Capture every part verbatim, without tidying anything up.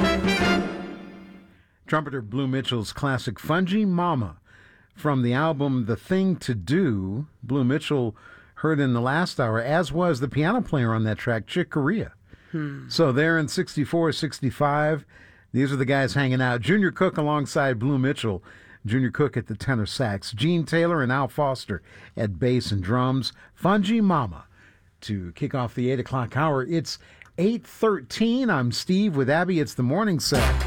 Trumpeter Blue Mitchell's classic Fungy Mama from the album The Thing to Do. Blue Mitchell heard in the last hour, as was the piano player on that track, Chick Corea. Hmm. So they're in sixty-four, sixty-five. These are the guys hanging out. Junior Cook alongside Blue Mitchell. Junior Cook at the tenor sax. Gene Taylor and Al Foster at bass and drums. Fungy Mama to kick off the eight o'clock hour. It's eight thirteen. I'm Steve with Abby. It's the morning set.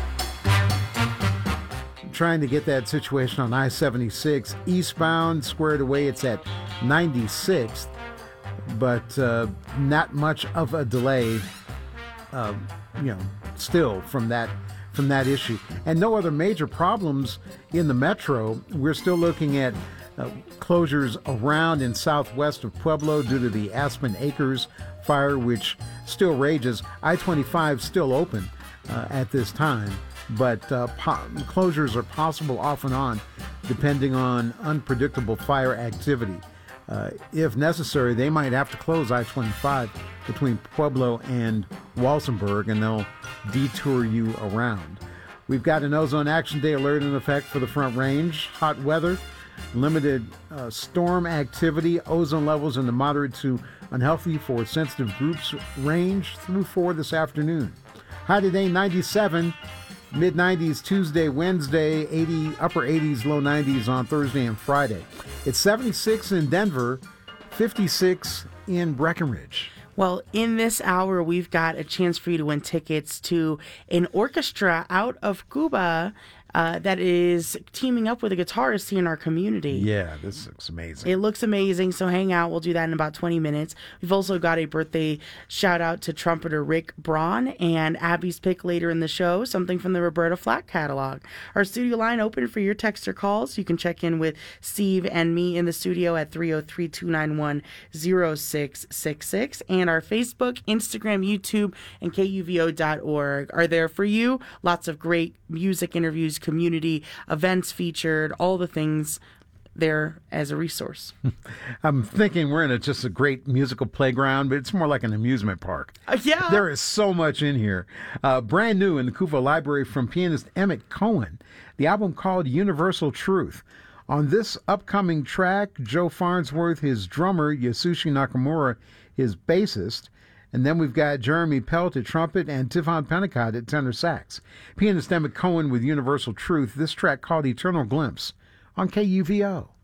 Trying to get that situation on I seventy-six eastbound squared away. It's at ninety-sixth, but uh, not much of a delay, uh, you know, still from that from that issue. And no other major problems in the metro. We're still looking at uh, closures around and southwest of Pueblo due to the Aspen Acres fire, which still rages. I twenty-five still open uh, at this time. But uh, po- closures are possible off and on depending on unpredictable fire activity. Uh, if necessary, they might have to close I twenty-five between Pueblo and Walsenburg, and they'll detour you around. We've got an ozone action day alert in effect for the Front Range. Hot weather, limited uh, storm activity, ozone levels in the moderate to unhealthy for sensitive groups range through four this afternoon. High today, ninety-seven. mid nineties Tuesday, Wednesday, eighty, upper eighties, low nineties on Thursday and Friday. It's seventy-six in Denver, fifty-six in Breckenridge. Well, in this hour, we've got a chance for you to win tickets to an orchestra out of Cuba uh, that is teaming up with a guitarist here in our community. Yeah, this looks amazing. It looks amazing, so hang out. We'll do that in about twenty minutes. We've also got a birthday shout-out to trumpeter Rick Braun and Abby's pick later in the show, something from the Roberta Flack catalog. Our studio line open for your text or calls. You can check in with Steve and me in the studio at three oh three, two nine one, oh six six six. And our Facebook, Instagram, YouTube, and K U V O dot org are there for you. Lots of great music interviews, community events featured, all the things there as a resource. I'm thinking we're in a, just a great musical playground, but it's more like an amusement park. Uh, yeah. There is so much in here. Uh, brand new in the Kuva Library from pianist Emmett Cohen, the album called Universal Truth. On this upcoming track, Joe Farnsworth, his drummer, Yasushi Nakamura, his bassist, and then we've got Jeremy Pelt at trumpet and Tifon Pennicott at tenor sax. Pianist Emmett Cohen with Universal Truth, this track called Eternal Glimpse on K U V O.